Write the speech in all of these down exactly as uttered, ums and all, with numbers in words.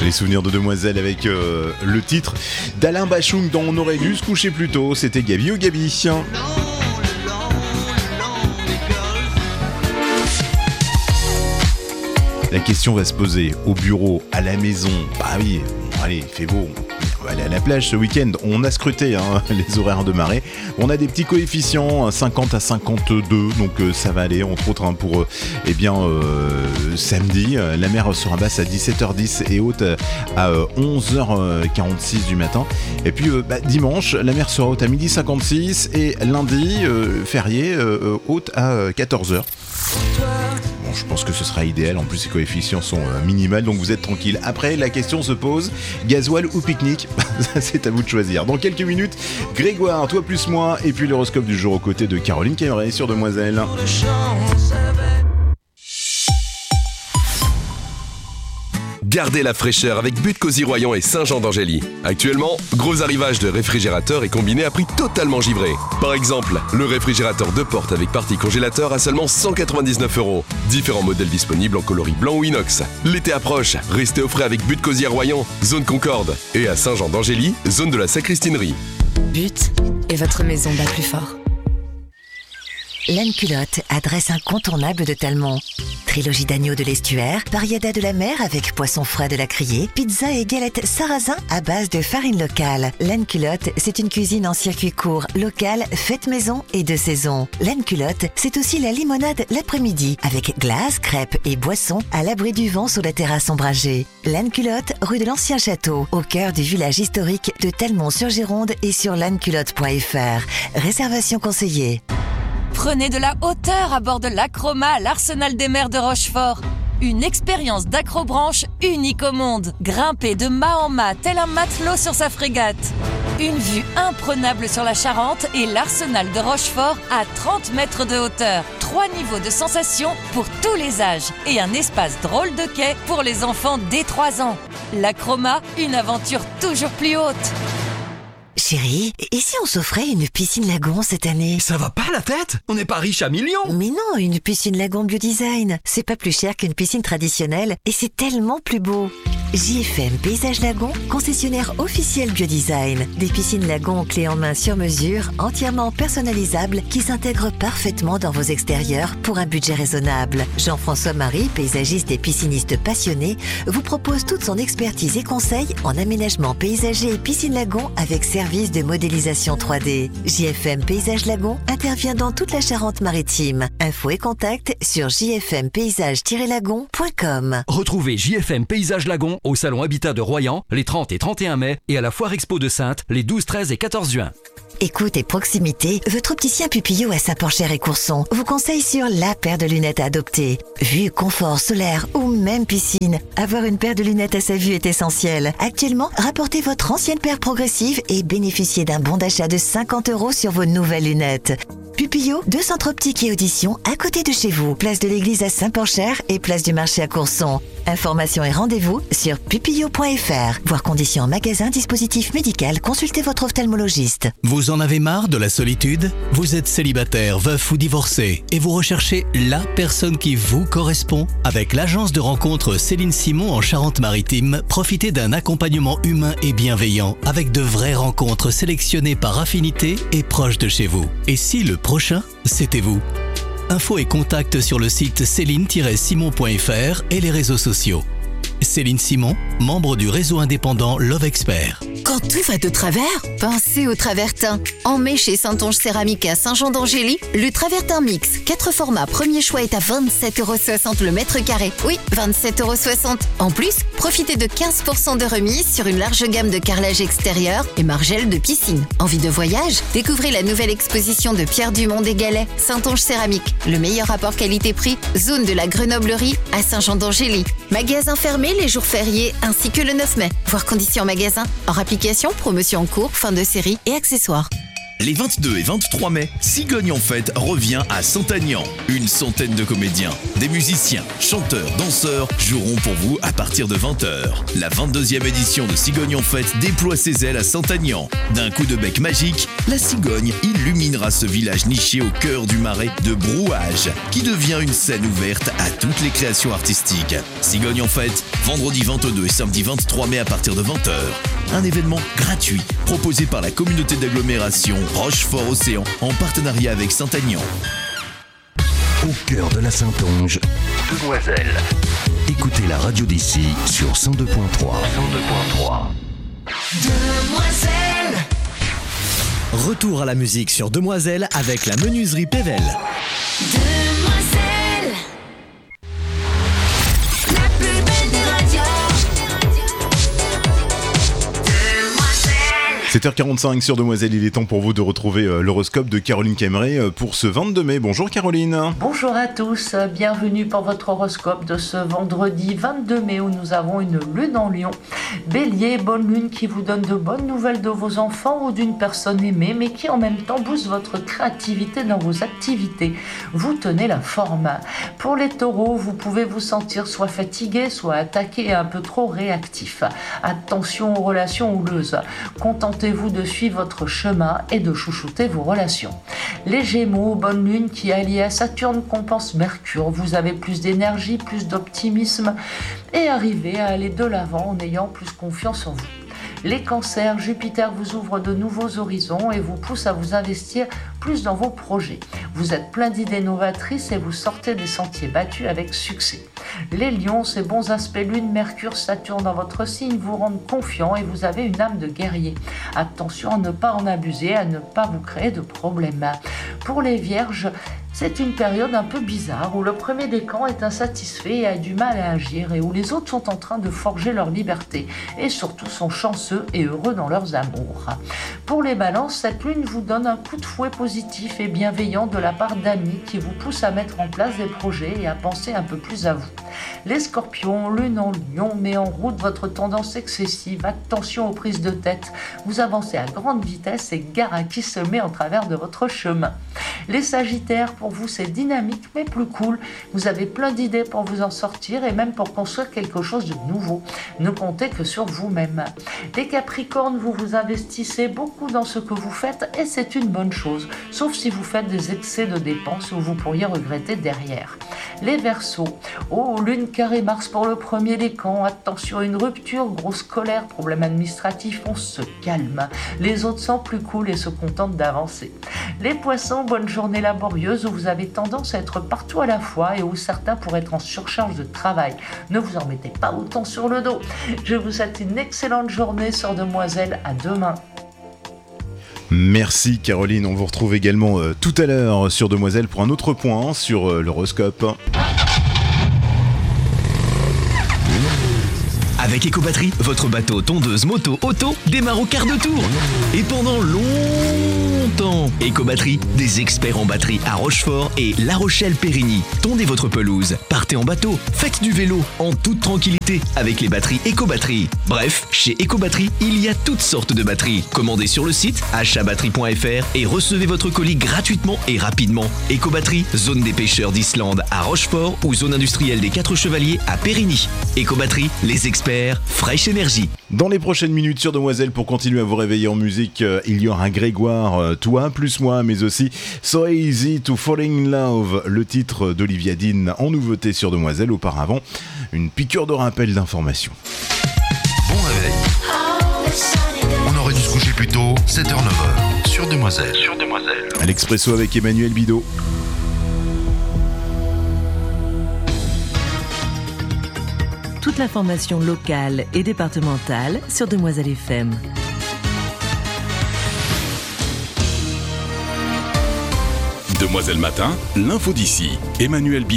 Les souvenirs de Demoiselle avec euh, le titre d'Alain Bachung dont on aurait dû se coucher plus tôt. C'était Gabi ou Gabi. La question va se poser au bureau, à la maison. Bah oui, allez, il fait beau. On va aller à la plage ce week-end. On a scruté hein, les horaires de marée. On a des petits coefficients, cinquante à cinquante-deux, donc euh, ça va aller, entre autres, hein, pour euh, eh bien, euh, samedi. La mer sera basse à dix-sept heures dix et haute à euh, onze heures quarante-six du matin. Et puis euh, bah, dimanche, la mer sera haute à midi cinquante-six et lundi, euh, férié, euh, haute à euh, quatorze heures. Bon, je pense que ce sera idéal. En plus, ces coefficients sont euh, minimales, donc vous êtes tranquille. Après, la question se pose, gasoil ou pique-nique? C'est à vous de choisir. Dans quelques minutes, Grégoire, toi plus moi, et puis l'horoscope du jour aux côtés de Caroline Cameray sur Demoiselle. Gardez la fraîcheur avec Butte Cosy Royan et Saint-Jean d'Angély. Actuellement, gros arrivage de réfrigérateurs et combinés à prix totalement givré. Par exemple, le réfrigérateur deux portes avec partie congélateur à seulement cent quatre-vingt-dix-neuf euros. Différents modèles disponibles en coloris blanc ou inox. L'été approche, restez au frais avec Butte Cosy Royan, zone Concorde. Et à Saint-Jean d'Angély, zone de la Sacristinerie. Butte et votre maison bat plus fort. Laine Culotte, adresse incontournable de Talmont. Trilogie d'agneau de l'estuaire, variada de la mer avec poisson frais de la Criée, pizza et galettes sarrasin à base de farine locale. Laine Culotte, c'est une cuisine en circuit court, locale, faite maison et de saison. Laine Culotte, c'est aussi la limonade l'après-midi, avec glace, crêpes et boissons à l'abri du vent sur la terrasse ombragée. Laine Culotte, rue de l'Ancien Château, au cœur du village historique de Talmont-sur-Gironde et sur laineculotte point f r. Réservation conseillée. Prenez de la hauteur à bord de l'Acroma à l'Arsenal des mers de Rochefort. Une expérience d'acrobranche unique au monde. Grimpez de mât en mât tel un matelot sur sa frégate. Une vue imprenable sur la Charente et l'Arsenal de Rochefort à trente mètres de hauteur. Trois niveaux de sensations pour tous les âges et un espace drôle de quai pour les enfants dès trois ans. L'Acroma, une aventure toujours plus haute. Chérie, et si on s'offrait une piscine lagon cette année? Ça va pas la tête? On n'est pas riche à millions. Mais non, une piscine lagon biodesign, c'est pas plus cher qu'une piscine traditionnelle et c'est tellement plus beau. J F M Paysage Lagon, concessionnaire officiel biodesign. Des piscines lagon clés en main sur mesure, entièrement personnalisables, qui s'intègrent parfaitement dans vos extérieurs pour un budget raisonnable. Jean-François Marie, paysagiste et pisciniste passionné, vous propose toute son expertise et conseils en aménagement paysager et piscine lagon avec service de modélisation trois D. J F M Paysage Lagon intervient dans toute la Charente-Maritime. Infos et contacts sur j f m paysage tiret lagon point com. Retrouvez J F M Paysage Lagon au Salon Habitat de Royan les trente et trente et un mai et à la Foire Expo de Saintes les douze, treize et quatorze juin. Écoute et proximité, votre opticien Pupillot à Saint-Porcher et Courson vous conseille sur la paire de lunettes à adopter. Vue, confort, solaire ou même piscine, avoir une paire de lunettes à sa vue est essentiel. Actuellement, rapportez votre ancienne paire progressive et bénéficiez d'un bon d'achat de cinquante euros sur vos nouvelles lunettes. Pupillot, deux centres optiques et audition à côté de chez vous. Place de l'église à Saint-Porcher et place du marché à Courson. Informations et rendez-vous sur pupillot point f r. Voir conditions en magasin, dispositif médical, consultez votre ophtalmologiste. Vous en avez marre de la solitude? Vous êtes célibataire, veuf ou divorcé et vous recherchez la personne qui vous correspond? Avec l'agence de rencontre Céline Simon en Charente-Maritime, profitez d'un accompagnement humain et bienveillant avec de vraies rencontres sélectionnées par affinité et proches de chez vous. Et si le prochain, c'était vous? Infos et contacts sur le site céline tiret simon point f r et les réseaux sociaux. Céline Simon, membre du réseau indépendant Love Expert. Quand tout va de travers, pensez au travertin. En mai chez Saintonge Céramique à Saint-Jean d'Angély, le travertin mix, quatre formats premier choix est à vingt-sept euros soixante le mètre carré. Oui, vingt-sept euros soixante. En plus, profitez de quinze pour cent de remise sur une large gamme de carrelage extérieur et margelles de piscine. Envie de voyage? Découvrez la nouvelle exposition de Pierre Dumont des Galets, Saintonge Céramique. Le meilleur rapport qualité-prix, zone de la Grenoblerie à Saint-Jean d'Angély. Magasin fermé les jours fériés ainsi que le neuf mai. Voir conditions magasin. Hors application, promotion en cours, fin de série et accessoires. Les vingt-deux et vingt-trois mai, Cigogne en fête revient à Saint-Aignan. Une centaine de comédiens, des musiciens, chanteurs, danseurs joueront pour vous à partir de vingt heures. La vingt-deuxième édition de Cigogne en fête déploie ses ailes à Saint-Aignan. D'un coup de bec magique, la cigogne illuminera ce village niché au cœur du marais de Brouage, qui devient une scène ouverte à toutes les créations artistiques. Cigogne en fête, vendredi vingt-deux et samedi vingt-trois mai à partir de vingt heures. Un événement gratuit proposé par la communauté d'agglomération Rochefort-Océan en partenariat avec Saint-Aignan. Au cœur de la Saintonge, Demoiselle. Écoutez la radio d'ici sur cent deux point trois. cent deux point trois. Demoiselle. Retour à la musique sur Demoiselle avec la menuiserie Pével. Demoiselle. La plus belle des radios. sept heures quarante-cinq sur Demoiselle, il est temps pour vous de retrouver euh, l'horoscope de Caroline Cameray euh, pour ce vingt-deux mai. Bonjour Caroline. Bonjour à tous, bienvenue pour votre horoscope de ce vendredi vingt-deux mai où nous avons une lune en lion. Bélier, bonne lune qui vous donne de bonnes nouvelles de vos enfants ou d'une personne aimée, mais qui en même temps booste votre créativité dans vos activités. Vous tenez la forme. Pour les taureaux, vous pouvez vous sentir soit fatigué, soit attaqué et un peu trop réactif. Attention aux relations houleuses. Contentez vous de suivre votre chemin et de chouchouter vos relations. Les Gémeaux, bonne lune qui alliée à Saturne compense Mercure. Vous avez plus d'énergie, plus d'optimisme et arrivez à aller de l'avant en ayant plus confiance en vous. Les Cancers, Jupiter vous ouvre de nouveaux horizons et vous pousse à vous investir plus dans vos projets. Vous êtes plein d'idées novatrices et vous sortez des sentiers battus avec succès. Les Lions, ces bons aspects Lune, Mercure, Saturne dans votre signe vous rendent confiant et vous avez une âme de guerrier. Attention à ne pas en abuser, à ne pas vous créer de problèmes. Pour les Vierges, c'est une période un peu bizarre où le premier décan est insatisfait et a du mal à agir et où les autres sont en train de forger leur liberté et surtout sont chanceux et heureux dans leurs amours. Pour les Balances, cette lune vous donne un coup de fouet positif et bienveillant de la part d'amis qui vous poussent à mettre en place des projets et à penser un peu plus à vous. Les Scorpions, lune en lion met en route votre tendance excessive. Attention aux prises de tête. Vous avancez à grande vitesse et gare à qui se met en travers de votre chemin. Les Sagittaires, pour vous c'est dynamique mais plus cool. Vous avez plein d'idées pour vous en sortir et même pour construire quelque chose de nouveau. Ne comptez que sur vous-même. Les Capricornes, vous vous investissez beaucoup dans ce que vous faites et c'est une bonne chose, sauf si vous faites des excès de dépenses où vous pourriez regretter derrière. Les Verseaux, oh lune carré Mars pour le premier décan, attention à une rupture, grosse colère, problème administratif, on se calme. Les autres sont plus cool et se contentent d'avancer. Les Poissons, bonne journée laborieuse où vous avez tendance à être partout à la fois et où certains pourraient être en surcharge de travail. Ne vous en mettez pas autant sur le dos. Je vous souhaite une excellente journée sur Demoiselle, à demain. Merci Caroline, on vous retrouve également euh, tout à l'heure sur Demoiselle pour un autre point sur euh, l'horoscope. Avec Ecobatterie, votre bateau, tondeuse, moto, auto démarre au quart de tour. Et pendant longtemps, Ecobatterie, des experts en batterie à Rochefort et La Rochelle-Périgny. Tondez votre pelouse, partez en bateau, faites du vélo en toute tranquillité avec les batteries Ecobatterie. Bref, chez Ecobatterie, il y a toutes sortes de batteries. Commandez sur le site achat batterie point f r et recevez votre colis gratuitement et rapidement. Ecobatterie, zone des pêcheurs d'Islande à Rochefort ou zone industrielle des Quatre Chevaliers à Périgny. Ecobatterie, les experts fraîche énergie. Dans les prochaines minutes sur Demoiselle, pour continuer à vous réveiller en musique, euh, il y aura Grégoire, euh, Toi plus moi, mais aussi So Easy to Falling in Love, le titre d'Olivia Dean en nouveauté sur Demoiselle. Auparavant, une piqûre de rappel d'information. Bon réveil. On aurait dû se coucher plus tôt, sept heures neuf heures, sur Demoiselle. Sur Demoiselle. À l'Expresso avec Emmanuel Bidot. Toute l'information locale et départementale sur Demoiselle F M. Demoiselle Matin, l'info d'ici, Emmanuel Bidot.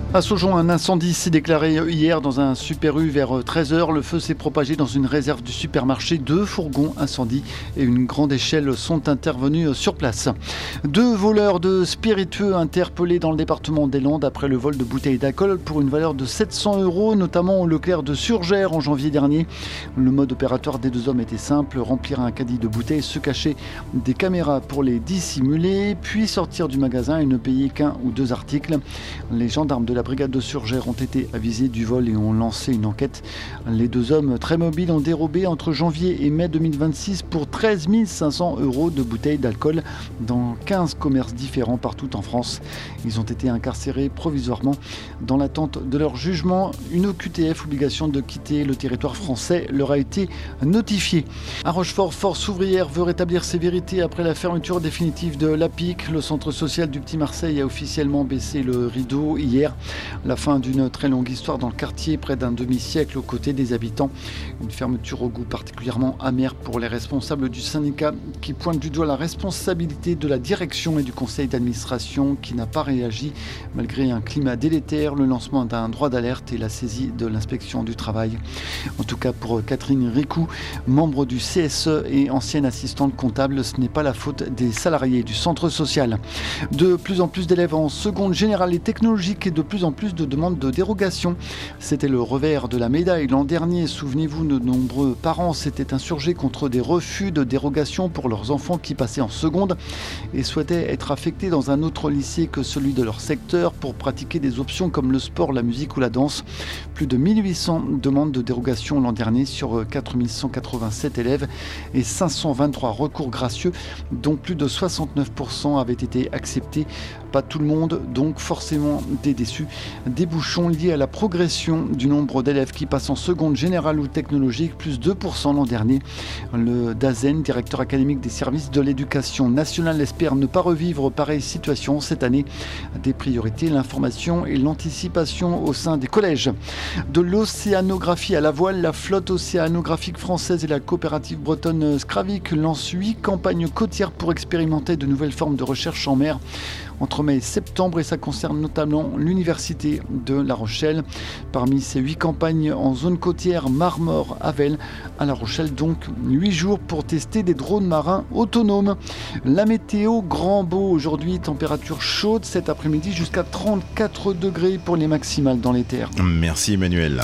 À Saujon, un incendie s'est déclaré hier dans un Super U vers treize heures. Le feu s'est propagé dans une réserve du supermarché. Deux fourgons incendie et une grande échelle sont intervenus sur place. Deux voleurs de spiritueux interpellés dans le département des Landes après le vol de bouteilles d'alcool pour une valeur de sept cents euros, notamment au Leclerc de Surgères en janvier dernier. Le mode opératoire des deux hommes était simple, remplir un caddie de bouteilles, se cacher des caméras pour les dissimuler, puis sortir du magasin et ne payer qu'un ou deux articles. Les gendarmes de la brigade de Surgères ont été avisés du vol et ont lancé une enquête. Les deux hommes très mobiles ont dérobé entre janvier et mai deux mille vingt-six pour treize mille cinq cents euros de bouteilles d'alcool dans quinze commerces différents partout en France. Ils ont été incarcérés provisoirement dans l'attente de leur jugement. Une O Q T F, obligation de quitter le territoire français, leur a été notifiée. À Rochefort, Force ouvrière veut rétablir ses vérités après la fermeture définitive de l'A P I C. Le centre social du Petit Marseille a officiellement baissé le rideau hier. La fin d'une très longue histoire dans le quartier, près d'un demi-siècle aux côtés des habitants. Une fermeture au goût particulièrement amer pour les responsables du syndicat qui pointent du doigt la responsabilité de la direction et du conseil d'administration qui n'a pas réagi malgré un climat délétère, le lancement d'un droit d'alerte et la saisie de l'inspection du travail. En tout cas pour Catherine Ricou, membre du C S E et ancienne assistante comptable, ce n'est pas la faute des salariés du centre social. De plus en plus d'élèves en seconde générale et technologique et de plus en plus de demandes de dérogation. C'était le revers de la médaille. L'an dernier, souvenez-vous, de nombreux parents s'étaient insurgés contre des refus de dérogation pour leurs enfants qui passaient en seconde et souhaitaient être affectés dans un autre lycée que celui de leur secteur pour pratiquer des options comme le sport, la musique ou la danse. Plus de mille huit cents demandes de dérogation l'an dernier sur quatre mille cent quatre-vingt-sept élèves et cinq cent vingt-trois recours gracieux dont plus de soixante-neuf pour cent avaient été acceptés. Pas tout le monde, donc forcément des déçus. Des bouchons liés à la progression du nombre d'élèves qui passent en seconde générale ou technologique, plus deux pour cent l'an dernier. Le Dazen, directeur académique des services de l'éducation nationale, espère ne pas revivre pareille situation cette année. Des priorités, l'information et l'anticipation au sein des collèges. De l'océanographie à la voile, la flotte océanographique française et la coopérative bretonne Skravik lancent huit campagnes côtières pour expérimenter de nouvelles formes de recherche en mer entre mai et septembre, et ça concerne notamment l'université de La Rochelle. Parmi ces huit campagnes en zone côtière, Marmore, Havel, à La Rochelle, donc huit jours pour tester des drones marins autonomes. La météo, grand beau aujourd'hui, température chaude cet après-midi jusqu'à trente-quatre degrés pour les maximales dans les terres. Merci Emmanuel.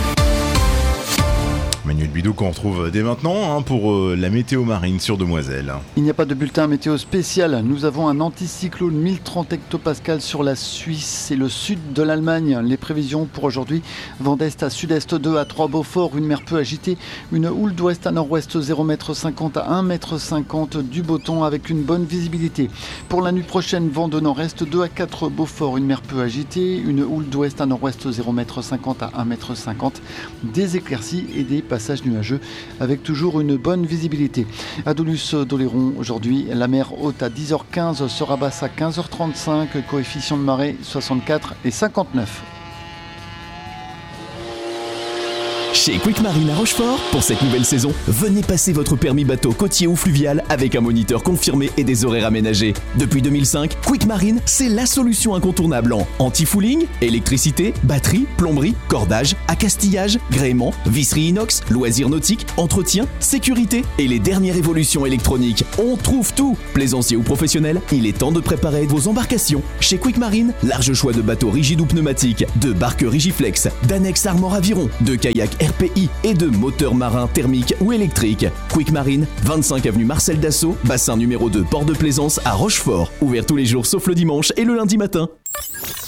Manuel Bidou qu'on retrouve dès maintenant hein, pour euh, la météo marine sur Demoiselle. Il n'y a pas de bulletin météo spécial. Nous avons un anticyclone mille trente hectopascales sur la Suisse et le sud de l'Allemagne. Les prévisions pour aujourd'hui: vent d'est à sud-est deux à trois Beaufort, une mer peu agitée, une houle d'ouest à nord-ouest zéro virgule cinquante mètres à un virgule cinquante mètres, du beau temps avec une bonne visibilité. Pour la nuit prochaine, vent de nord-est deux à quatre Beaufort, une mer peu agitée, une houle d'ouest à nord-ouest zéro virgule cinquante mètres à un virgule cinquante mètres, des éclaircies et des passage nuageux avec toujours une bonne visibilité. À Doluce-d'Oléron aujourd'hui, la mer haute à dix heures quinze sera basse à quinze heures trente-cinq, coefficient de marée soixante-quatre et cinquante-neuf. Chez Quick Marine à Rochefort, pour cette nouvelle saison, venez passer votre permis bateau côtier ou fluvial avec un moniteur confirmé et des horaires aménagés. Depuis deux mille cinq, Quick Marine, c'est la solution incontournable en anti-fouling, électricité, batterie, plomberie, cordage, accastillage, gréement, visserie inox, loisirs nautiques, entretien, sécurité et les dernières évolutions électroniques. On trouve tout. Plaisancier ou professionnel, il est temps de préparer vos embarcations. Chez Quick Marine, large choix de bateaux rigides ou pneumatiques, de barques Rigiflex, d'annexes Armor Aviron, de kayaks R P I et de moteurs marins thermiques ou électriques. Quick Marine, vingt-cinq avenue Marcel Dassault, bassin numéro deux, port de Plaisance à Rochefort. Ouvert tous les jours sauf le dimanche et le lundi matin.